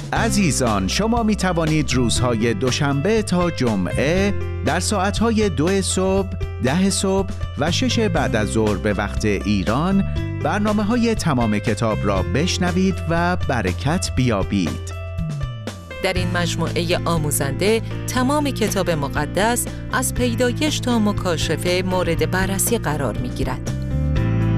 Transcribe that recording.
عزیزان، شما می توانید روزهای دوشنبه تا جمعه در ساعتهای 2 صبح، 10 صبح و 6 بعد از ظهر به وقت ایران برنامه‌های تمام کتاب را بشنوید و برکت بیابید. در این مجموعه آموزنده تمام کتاب مقدس از پیدایش تا مکاشفه مورد بررسی قرار می‌گیرد.